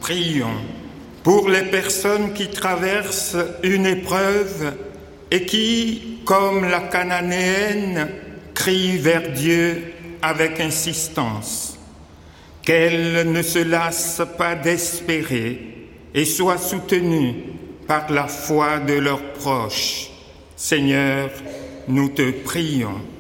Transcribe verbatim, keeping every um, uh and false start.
Prions pour les personnes qui traversent une épreuve et qui, comme la Cananéenne, crient vers Dieu avec insistance. Qu'elles ne se lassent pas d'espérer et soient soutenues par la foi de leurs proches. Seigneur, nous te prions.